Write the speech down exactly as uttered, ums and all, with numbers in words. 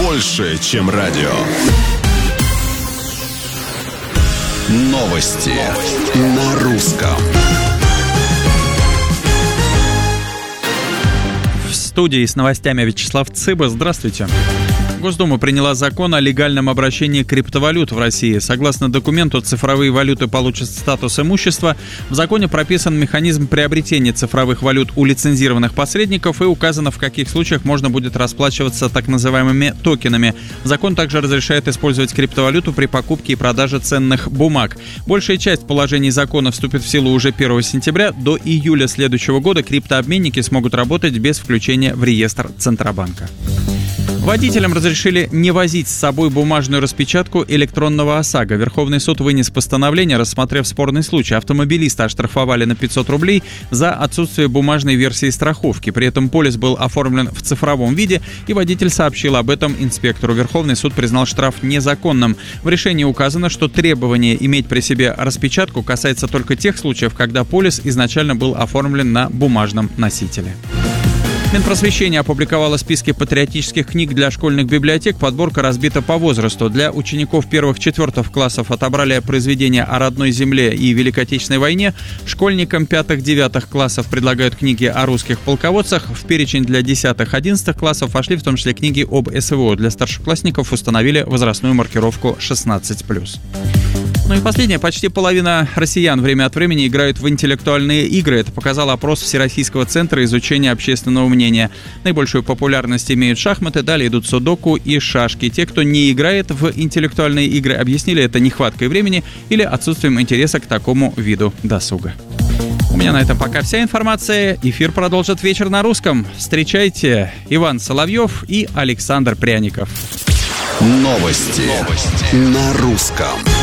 больше, чем радио. Новости на русском. В студии с новостями Вячеслав Цыба. Здравствуйте. Госдума приняла закон о легальном обращении криптовалют в России. Согласно документу, цифровые валюты получат статус имущества. В законе прописан механизм приобретения цифровых валют у лицензированных посредников и указано, в каких случаях можно будет расплачиваться так называемыми токенами. Закон также разрешает использовать криптовалюту при покупке и продаже ценных бумаг. Большая часть положений закона вступит в силу уже первого сентября. До июля следующего года криптообменники смогут работать без включения в реестр Центробанка. Водителям разрешили не возить с собой бумажную распечатку электронного ОСАГО. Верховный суд вынес постановление, рассмотрев спорный случай. Автомобилиста оштрафовали на пятьсот рублей за отсутствие бумажной версии страховки. При этом полис был оформлен в цифровом виде, и водитель сообщил об этом инспектору. Верховный суд признал штраф незаконным. В решении указано, что требование иметь при себе распечатку касается только тех случаев, когда полис изначально был оформлен на бумажном носителе. Минпросвещение опубликовало списки патриотических книг для школьных библиотек. Подборка разбита по возрасту. Для учеников первых-четвертых классов отобрали произведения о родной земле и Великой Отечественной войне. Школьникам пятых-девятых классов предлагают книги о русских полководцах. В перечень для десятых-одиннадцатых классов вошли в том числе книги об СВО. Для старшеклассников установили возрастную маркировку шестнадцать плюс. Ну и последнее. Почти половина россиян время от времени играют в интеллектуальные игры. Это показал опрос Всероссийского центра изучения общественного мнения. Наибольшую популярность имеют шахматы, далее идут судоку и шашки. Те, кто не играет в интеллектуальные игры, объяснили это нехваткой времени или отсутствием интереса к такому виду досуга. У меня на этом пока вся информация. Эфир продолжит вечер на русском. Встречайте, Иван Соловьев и Александр Пряников. Новости, Новости. На русском.